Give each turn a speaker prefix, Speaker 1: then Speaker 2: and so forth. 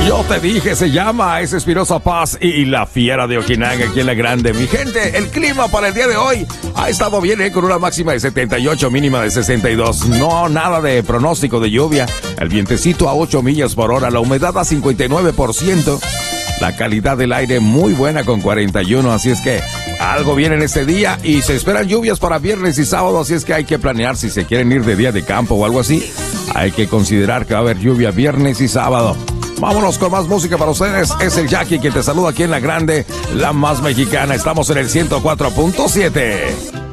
Speaker 1: Yo te dije, se llama Es Espinosa Paz y la Fiera de Ojinaga aquí en La Grande. Mi gente, el clima para el día de hoy ha estado bien, con una máxima de 78, mínima de 62. No, nada de pronóstico de lluvia. El vientecito a 8 millas por hora, la humedad a 59%. La calidad del aire muy buena con 41, así es que algo viene en este día y se esperan lluvias para viernes y sábado, así es que hay que planear si se quieren ir de día de campo o algo así. Hay que considerar que va a haber lluvia viernes y sábado. Vámonos con más música para ustedes. Es el Jackie quien te saluda aquí en La Grande, la más mexicana. Estamos en el 104.7.